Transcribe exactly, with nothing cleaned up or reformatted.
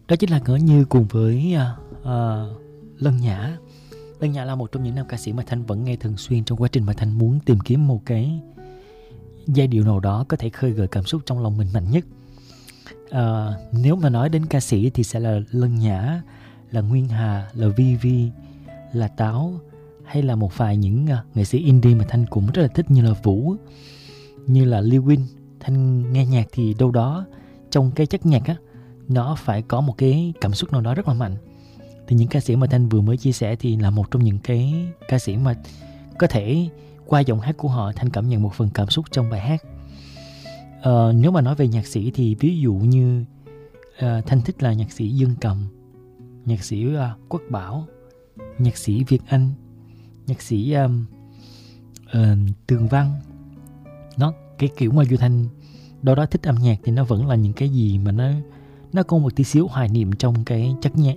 Đó chính là Ngỡ Như cùng với uh, uh, Lân Nhã. Lân Nhã là một trong những nam ca sĩ mà Thanh vẫn nghe thường xuyên trong quá trình mà Thanh muốn tìm kiếm một cái giai điệu nào đó có thể khơi gợi cảm xúc trong lòng mình mạnh nhất. Uh, nếu mà nói đến ca sĩ thì sẽ là Lân Nhã, là Nguyên Hà, là Vi Vi, là Táo, hay là một vài những uh, nghệ sĩ indie mà Thanh cũng rất là thích như là Vũ, như là Lil Wayne. Thanh nghe nhạc thì đâu đó trong cái chất nhạc á, nó phải có một cái cảm xúc nào đó rất là mạnh. Thì những ca sĩ mà Thanh vừa mới chia sẻ thì là một trong những cái ca sĩ mà có thể qua giọng hát của họ Thanh cảm nhận một phần cảm xúc trong bài hát. Ờ, nếu mà nói về nhạc sĩ thì ví dụ như uh, Thanh thích là nhạc sĩ Dương Cầm, nhạc sĩ uh, Quốc Bảo, nhạc sĩ Việt Anh, nhạc sĩ um, uh, Tường Văn. Nó cái kiểu mà Du Thanh đâu đó thích âm nhạc thì nó vẫn là những cái gì mà nó nó có một tí xíu hoài niệm trong cái chất nhạc,